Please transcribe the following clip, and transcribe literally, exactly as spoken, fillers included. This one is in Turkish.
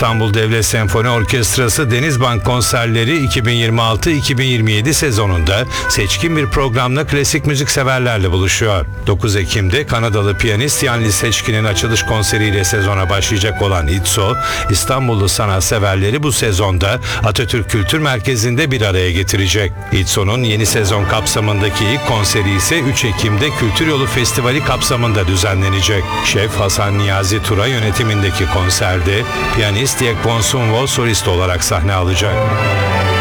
İstanbul Devlet Senfoni Orkestrası Denizbank konserleri iki bin yirmi altı iki bin yirmi yedi sezonunda seçkin bir programla klasik müzik severlerle buluşuyor. dokuz Ekim'de Kanadalı piyanist Yanlis Seçkin'in açılış konseriyle sezona başlayacak olan İTSO, İstanbullu sanatseverleri bu sezonda Atatürk Kültür Merkezi'nde bir araya getirecek. İTSO'nun yeni sezon kapsamındaki ilk konseri ise üç Ekim'de Kültür Yolu Festivali kapsamında düzenlenecek. Şef Hasan Niyazi Tura yönetimindeki konserde piyanist Yek Bonsunvo solist olarak sahne alacak.